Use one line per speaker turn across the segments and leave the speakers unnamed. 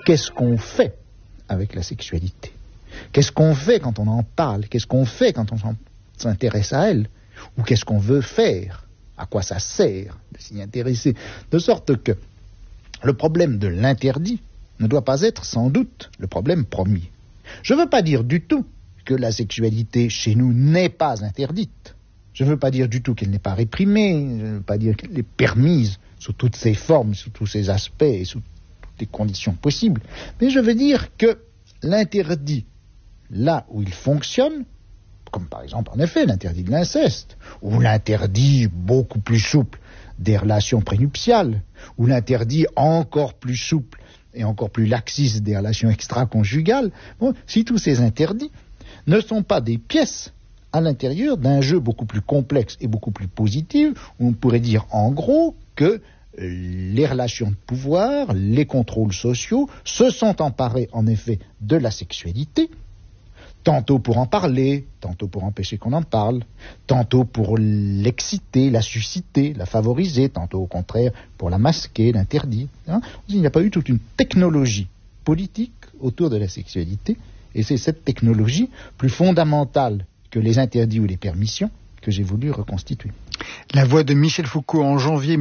qu'est-ce qu'on fait avec la sexualité? Qu'est-ce qu'on fait quand on en parle? Qu'est-ce qu'on fait quand on s'intéresse à elle? Ou qu'est-ce qu'on veut faire? À quoi ça sert de s'y intéresser? De sorte que le problème de l'interdit ne doit pas être sans doute le problème premier. Je ne veux pas dire du tout que la sexualité chez nous n'est pas interdite. Je ne veux pas dire du tout qu'elle n'est pas réprimée. Je ne veux pas dire qu'elle est permise sous toutes ses formes, sous tous ses aspects et sous toutes les conditions possibles. Mais je veux dire que l'interdit, là où il fonctionne, comme par exemple en effet l'interdit de l'inceste, ou l'interdit beaucoup plus souple des relations prénuptiales, ou l'interdit encore plus souple et encore plus laxiste des relations extra-conjugales, bon, si tous ces interdits ne sont pas des pièces à l'intérieur d'un jeu beaucoup plus complexe et beaucoup plus positif, où on pourrait dire en gros que les relations de pouvoir, les contrôles sociaux se sont emparés en effet de la sexualité, tantôt pour en parler, tantôt pour empêcher qu'on en parle, tantôt pour l'exciter, la susciter, la favoriser, tantôt au contraire pour la masquer, l'interdire. Il n'y a pas eu toute une technologie politique autour de la sexualité, et c'est cette technologie plus fondamentale que les interdits ou les permissions que j'ai voulu reconstituer.
La voix de Michel Foucault en janvier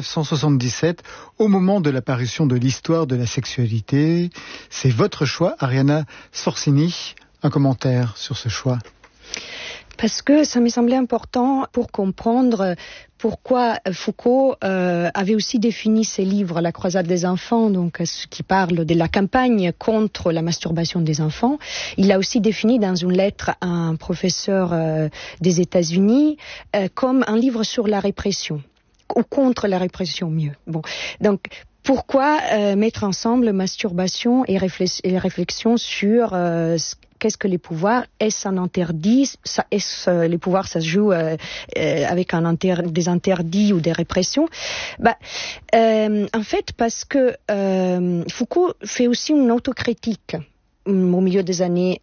1977, au moment de l'apparition de l'histoire de la sexualité. C'est votre choix, Arianna Sorsini. Un commentaire sur ce choix?
Parce que ça me semblait important pour comprendre pourquoi Foucault avait aussi défini ses livres, La croisade des enfants, donc ce qui parle de la campagne contre la masturbation des enfants. Il l'a aussi défini dans une lettre à un professeur des États-Unis comme un livre sur la répression, ou contre la répression mieux. Bon, donc pourquoi mettre ensemble masturbation et réflexion sur qu'est-ce que les pouvoirs? Est-ce un interdit? Les pouvoirs, ça se joue avec des interdits ou des répressions? En fait, parce que Foucault fait aussi une autocritique au milieu des années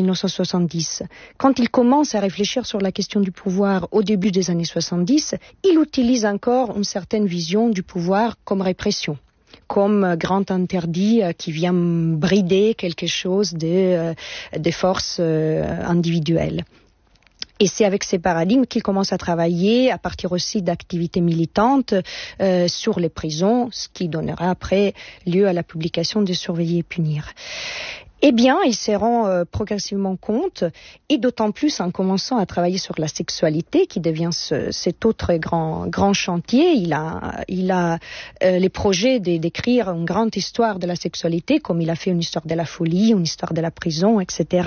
1970. Quand il commence à réfléchir sur la question du pouvoir au début des années 70, il utilise encore une certaine vision du pouvoir comme répression, comme grand interdit qui vient brider quelque chose des forces individuelles. Et c'est avec ces paradigmes qu'il commence à travailler, à partir aussi d'activités militantes sur les prisons, ce qui donnera après lieu à la publication de Surveiller et punir. Eh bien, il s'y rend progressivement compte, et d'autant plus en commençant à travailler sur la sexualité, qui devient cet autre grand chantier. Il a les projets d'écrire une grande histoire de la sexualité, comme il a fait une histoire de la folie, une histoire de la prison, etc.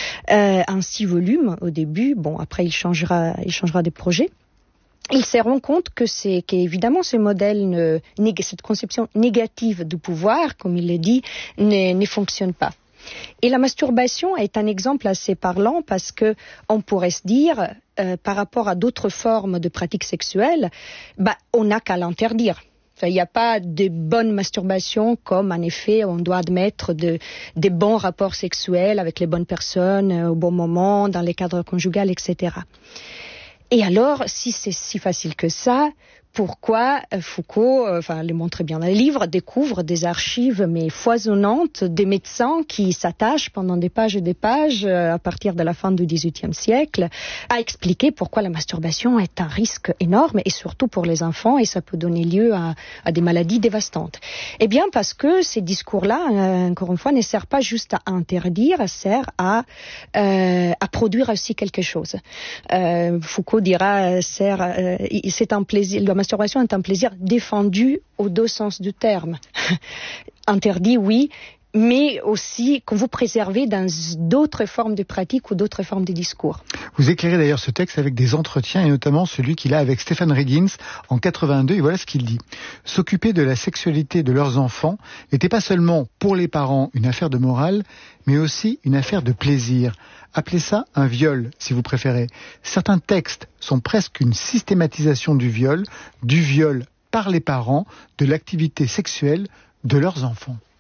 En 6 volumes au début. Bon, après il changera des projets. Il se rend compte qu'évidemment ce modèle, cette conception négative du pouvoir, comme il le dit, ne fonctionne pas. Et la masturbation est un exemple assez parlant parce que on pourrait se dire, par rapport à d'autres formes de pratiques sexuelles, on n'a qu'à l'interdire. Il n'y a pas de bonne masturbation comme, en effet, on doit admettre des bons rapports sexuels avec les bonnes personnes, au bon moment, dans les cadres conjugaux, etc. Et alors, si c'est si facile que ça, pourquoi Foucault, le montre bien dans le livre, découvre des archives mais foisonnantes des médecins qui s'attachent pendant des pages et des pages, à partir de la fin du XVIIIe siècle, à expliquer pourquoi la masturbation est un risque énorme, et surtout pour les enfants, et ça peut donner lieu à des maladies dévastantes. Eh bien, parce que ces discours-là, encore une fois, ne servent pas juste à interdire, servent à produire aussi quelque chose. Foucault dira, c'est un plaisir, la masturbation est un plaisir défendu aux 2 sens du terme. Interdit, oui, mais aussi que vous préservez dans d'autres formes de pratiques ou d'autres formes de discours.
Vous éclairez d'ailleurs ce texte avec des entretiens, et notamment celui qu'il a avec Stephen Riggins en 82, et voilà ce qu'il dit. S'occuper de la sexualité de leurs enfants n'était pas seulement pour les parents une affaire de morale, mais aussi une affaire de plaisir. Appelez ça un viol, si vous préférez. Certains textes sont presque une systématisation du viol par les parents, de l'activité sexuelle de leurs enfants.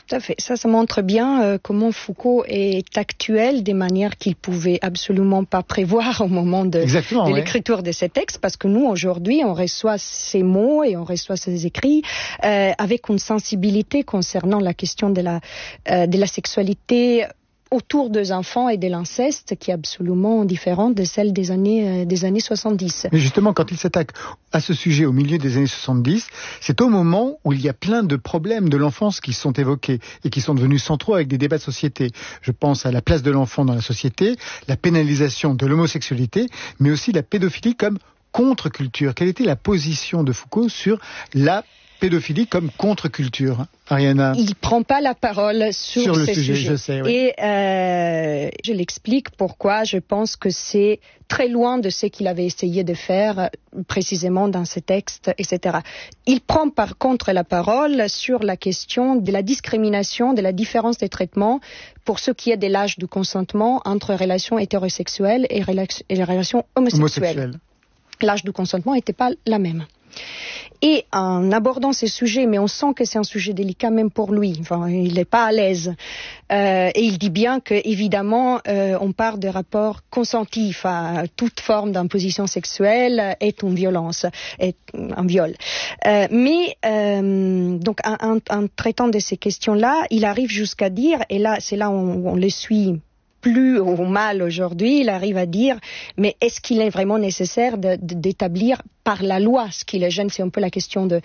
Tout à fait. Ça montre bien comment Foucault est actuel des manières qu'il pouvait absolument pas prévoir au moment de l'écriture de ces textes, parce que nous, aujourd'hui, on reçoit ces mots et on reçoit ces écrits avec une sensibilité concernant la question de la sexualité autour des enfants et de l'inceste qui est absolument différente de celle des années 70.
Mais justement, quand il s'attaque à ce sujet au milieu des années 70, c'est au moment où il y a plein de problèmes de l'enfance qui sont évoqués et qui sont devenus centraux avec des débats de société. Je pense à la place de l'enfant dans la société, la pénalisation de l'homosexualité, mais aussi la pédophilie comme contre-culture. Quelle était la position de Foucault sur la pédophilie comme contre-culture, Arianna?
Il prend pas la parole sur
le
ces
sujet,
sujets.
Je sais, oui.
Et je l'explique pourquoi je pense que c'est très loin de ce qu'il avait essayé de faire précisément dans ces textes, etc. Il prend par contre la parole sur la question de la discrimination, de la différence de traitement pour ce qui est de l'âge du consentement entre relations hétérosexuelles et relations homosexuelles. L'âge du consentement n'était pas la même. Et en abordant ces sujets, mais on sent que c'est un sujet délicat même pour lui, enfin, il n'est pas à l'aise. Et il dit bien que, évidemment, on parle de rapports consentis, enfin, toute forme d'imposition sexuelle est une violence, est un viol. Donc, en traitant de ces questions-là, il arrive jusqu'à dire, et là, c'est là où on le suit plus ou mal aujourd'hui, il arrive à dire, mais est-ce qu'il est vraiment nécessaire d'établir par la loi ce qui les gêne? C'est un peu la question de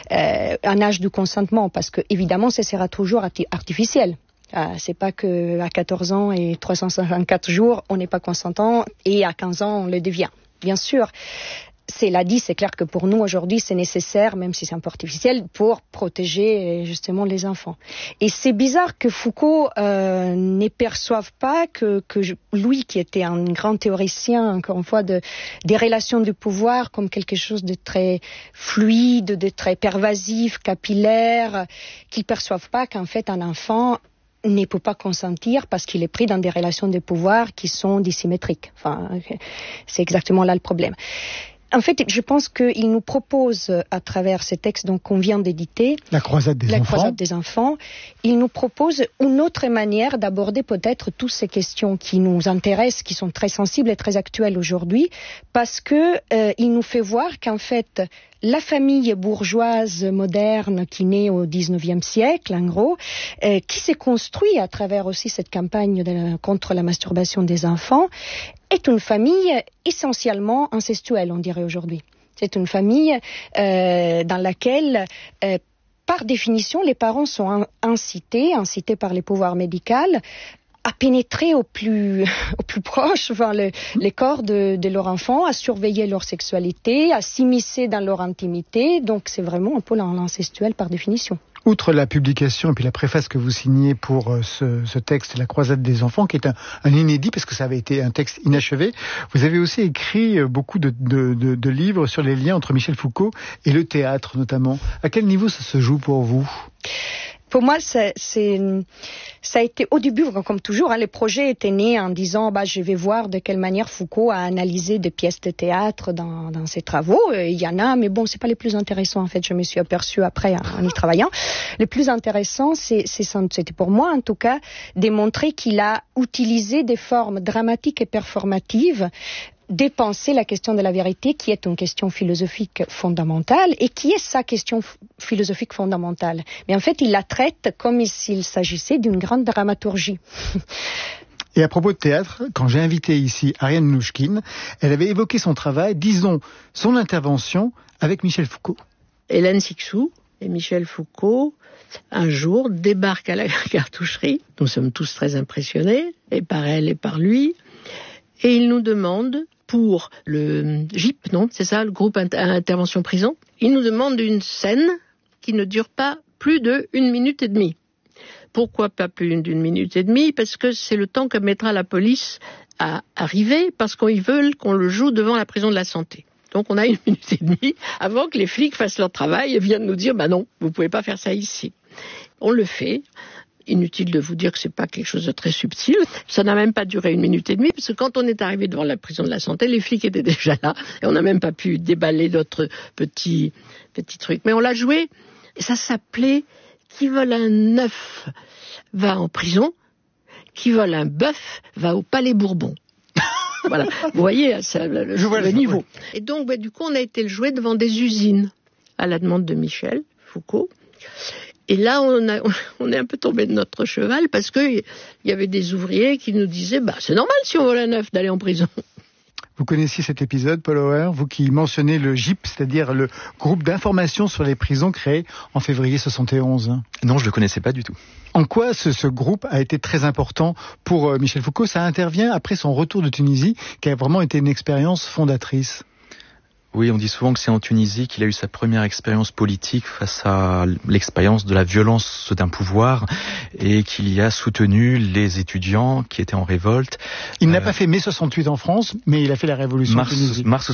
un âge du consentement, parce que évidemment, ce sera toujours artificiel. C'est pas que à 14 ans et 354 jours, on n'est pas consentant, et à 15 ans, on le devient. Bien sûr. C'est clair que pour nous aujourd'hui c'est nécessaire, même si c'est un peu artificiel, pour protéger justement les enfants. Et c'est bizarre que Foucault ne perçoive pas que lui, qui était un grand théoricien, encore une fois, des relations de pouvoir comme quelque chose de très fluide, de très pervasif, capillaire, qu'il ne perçoive pas qu'en fait un enfant ne peut pas consentir parce qu'il est pris dans des relations de pouvoir qui sont dissymétriques. Enfin, c'est exactement là le problème. En fait, je pense qu'il nous propose, à travers ces textes qu'on vient d'éditer,
La croisade des enfants,
il nous propose une autre manière d'aborder peut-être toutes ces questions qui nous intéressent, qui sont très sensibles et très actuelles aujourd'hui, parce que il nous fait voir qu'en fait, la famille bourgeoise moderne qui naît au XIXe siècle, en gros, qui s'est construite à travers aussi cette campagne contre la masturbation des enfants, est une famille essentiellement incestuelle, on dirait aujourd'hui. C'est une famille dans laquelle, par définition, les parents sont incités par les pouvoirs médicaux à pénétrer au plus proche les corps de leur enfant, à surveiller leur sexualité, à s'immiscer dans leur intimité. Donc c'est vraiment un peu l'incestuel par définition.
Outre la publication et puis la préface que vous signez pour ce texte, La croisade des enfants, qui est un inédit parce que ça avait été un texte inachevé, vous avez aussi écrit beaucoup de livres sur les liens entre Michel Foucault et le théâtre notamment. À quel niveau ça se joue pour vous ?
Pour moi, ça a été au début, comme toujours, le projet était né en disant je vais voir de quelle manière Foucault a analysé des pièces de théâtre dans ses travaux. Il y en a, mais bon, c'est pas les plus intéressants en fait. Je me suis aperçue après en y travaillant. Le plus intéressant, c'était pour moi en tout cas, de montrer qu'il a utilisé des formes dramatiques et performatives, dépenser la question de la vérité, qui est une question philosophique fondamentale, et qui est sa question philosophique fondamentale. Mais en fait, il la traite comme s'il s'agissait d'une grande dramaturgie.
Et à propos de théâtre, quand j'ai invité ici Ariane Mnouchkine, elle avait évoqué son travail, disons, son intervention avec Michel Foucault.
Hélène Cixous et Michel Foucault, un jour, débarquent à la cartoucherie. Nous sommes tous très impressionnés, et par elle et par lui. Et ils nous demandent, pour le GIP, non, c'est ça, le groupe Intervention Prison, ils nous demandent une scène qui ne dure pas plus d'1 minute et demie. Pourquoi pas plus d'1 minute et demie ? Parce que c'est le temps que mettra la police à arriver, parce qu'ils veulent qu'on le joue devant la prison de la Santé. Donc on a 1 minute et demie avant que les flics fassent leur travail et viennent nous dire « non, vous ne pouvez pas faire ça ici ». On le fait. Inutile de vous dire que c'est pas quelque chose de très subtil. Ça n'a même pas duré 1 minute et demie, parce que quand on est arrivé devant la prison de la Santé, les flics étaient déjà là, et on n'a même pas pu déballer notre petit truc. Mais on l'a joué, et ça s'appelait qui vole un œuf va en prison, qui vole un bœuf va au Palais Bourbon. Voilà, vous voyez le niveau. Et donc, du coup, on a été le jouer devant des usines, à la demande de Michel Foucault. Et là, on est un peu tombé de notre cheval, parce qu'il y avait des ouvriers qui nous disaient « c'est normal si on vole un œuf d'aller en prison ».
Vous connaissiez cet épisode, Paul Auer, vous qui mentionnez le GIP, c'est-à-dire le groupe d'information sur les prisons créé en février 71.
Non, je le connaissais pas du tout.
En quoi ce groupe a été très important pour Michel Foucault? Ça intervient après son retour de Tunisie, qui a vraiment été une expérience fondatrice.
Oui, on dit souvent que c'est en Tunisie qu'il a eu sa première expérience politique face à l'expérience de la violence d'un pouvoir et qu'il y a soutenu les étudiants qui étaient en révolte.
Il n'a pas fait mai 68 en France, mais il a fait la révolution en Tunisie.
Mars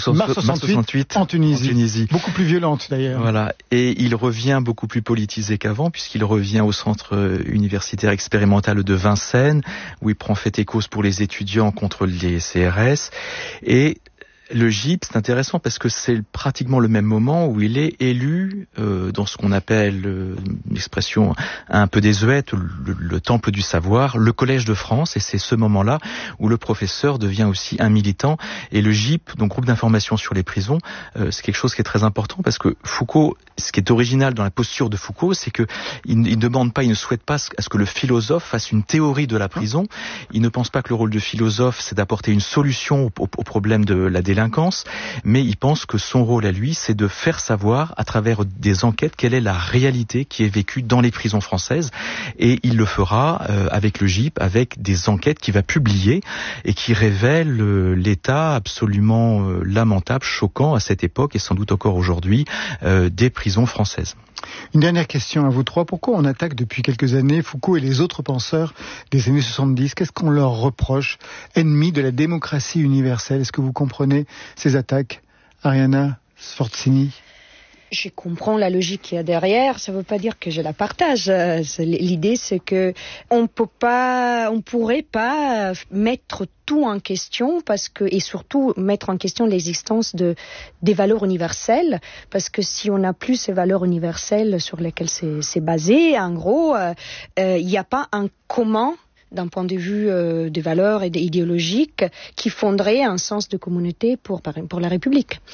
68
en Tunisie. Beaucoup plus violente d'ailleurs.
Voilà. Et il revient beaucoup plus politisé qu'avant, puisqu'il revient au centre universitaire expérimental de Vincennes, où il prend fait et cause pour les étudiants contre les CRS. Et le GIP, c'est intéressant parce que c'est pratiquement le même moment où il est élu dans ce qu'on appelle, une expression un peu désuète, le temple du savoir, le Collège de France, et c'est ce moment-là où le professeur devient aussi un militant. Et le GIP, donc groupe d'information sur les prisons, c'est quelque chose qui est très important parce que Foucault, ce qui est original dans la posture de Foucault, c'est que il ne souhaite pas à ce que le philosophe fasse une théorie de la prison. Il ne pense pas que le rôle du philosophe, c'est d'apporter une solution au problème de la délinquance, mais il pense que son rôle à lui, c'est de faire savoir à travers des enquêtes quelle est la réalité qui est vécue dans les prisons françaises, et il le fera avec le GIP, avec des enquêtes qu'il va publier et qui révèlent l'état absolument lamentable, choquant à cette époque et sans doute encore aujourd'hui des prisons françaises.
Une dernière question à vous trois. Pourquoi on attaque depuis quelques années Foucault et les autres penseurs des années 70 ? Qu'est-ce qu'on leur reproche ? Ennemis de la démocratie universelle. Est-ce que vous comprenez ces attaques, Arianna Sforcini ?
Je comprends la logique qu'il y a derrière. Ça ne veut pas dire que je la partage. L'idée, c'est que on pourrait pas mettre tout en question et surtout mettre en question l'existence des valeurs universelles, parce que si on n'a plus ces valeurs universelles sur lesquelles c'est basé, en gros, il n'y a pas un commun d'un point de vue des valeurs et idéologiques qui fonderait un sens de communauté pour la République.